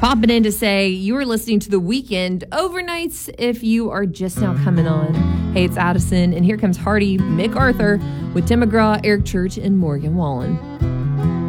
Popping in to say you are listening to The Weekend overnights if you are just now coming on. Hey, it's Addison, and here comes Hardy MacArthur with Tim McGraw, Eric Church, and Morgan Wallen.